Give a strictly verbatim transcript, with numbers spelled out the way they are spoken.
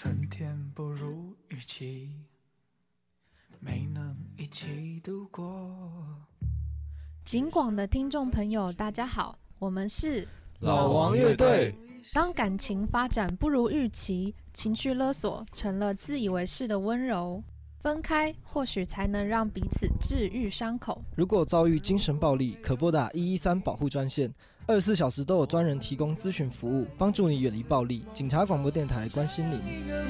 春天不如预期，没能一起度过。 警广的听众朋友大家好，我们是老王乐队。 当感情发展不如预期，情绪勒索成了自以为是的温柔，分开或许才能让彼此治愈伤口。 如果遭遇精神暴力，可拨打一一三保护专线，二十四小时都有专人提供咨询服务，帮助你远离暴力。警察广播电台关心您。